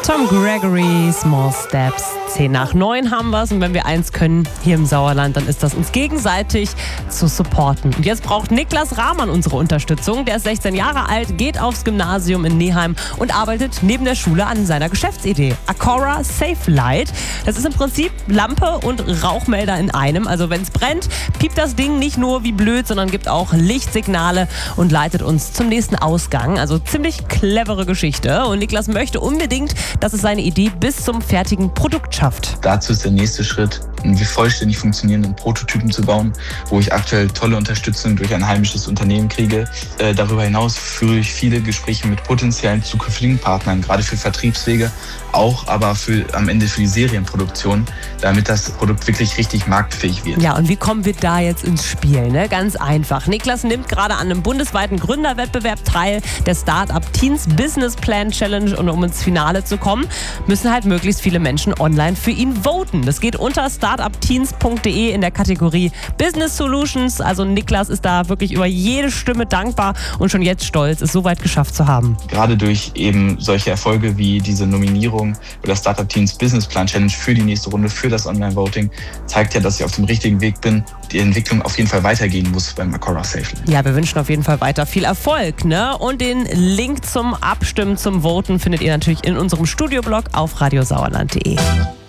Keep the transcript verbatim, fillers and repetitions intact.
Tom Gregory, Small Steps. zehn nach neun haben wir es und wenn wir eins können hier im Sauerland, dann ist das uns gegenseitig zu supporten. Und jetzt braucht Niklas Rahmann unsere Unterstützung. Der ist sechzehn Jahre alt, geht aufs Gymnasium in Neheim und arbeitet neben der Schule an seiner Geschäftsidee. Acora Safe Light. Das ist im Prinzip Lampe und Rauchmelder in einem. Also wenn es brennt, piept das Ding nicht nur wie blöd, sondern gibt auch Lichtsignale und leitet uns zum nächsten Ausgang. Also ziemlich clevere Geschichte. Und Niklas möchte unbedingt, dass es seine Idee bis zum fertigen Produkt schafft. Dazu ist der nächste Schritt, einen vollständig funktionierenden Prototypen zu bauen, wo ich aktuell tolle Unterstützung durch ein heimisches Unternehmen kriege. Äh, darüber hinaus führe ich viele Gespräche mit potenziellen zukünftigen Partnern, gerade für Vertriebswege, auch aber für, am Ende für die Serienproduktion, damit das Produkt wirklich richtig marktfähig wird. Ja, und wie kommen wir da jetzt ins Spiel? Ne? Ganz einfach. Niklas nimmt gerade an einem bundesweiten Gründerwettbewerb teil, der Startup Teens Business Plan Challenge. Und um ins Finale zu kommen, müssen halt möglichst viele Menschen online für ihn voten. Das geht unter startup teens punkt de in der Kategorie Business Solutions. Also Niklas ist da wirklich über jede Stimme dankbar und schon jetzt stolz, es so weit geschafft zu haben. Gerade durch eben solche Erfolge wie diese Nominierung oder Startup Teens Business Plan Challenge für die nächste Runde, für das Online-Voting, zeigt ja, dass ich auf dem richtigen Weg bin, die Entwicklung auf jeden Fall weitergehen muss beim Acora Safe Light. Ja, wir wünschen auf jeden Fall weiter viel Erfolg, ne? Und den Link zum Abstimmen, zum Voten findet ihr natürlich in unserem Studioblog auf radiosauerland punkt de.